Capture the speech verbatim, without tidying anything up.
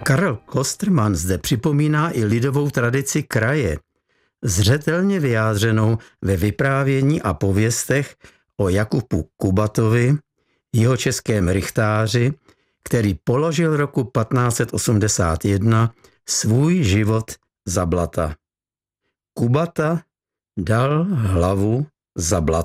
Karel Klostermann zde připomíná i lidovou tradici kraje, zřetelně vyjádřenou ve vyprávění a pověstech o Jakubu Kubatovi, jihočeském rychtáři, který položil roku patnáct set osmdesát jedna svůj život za blata. Kubata dal hlavu za blato.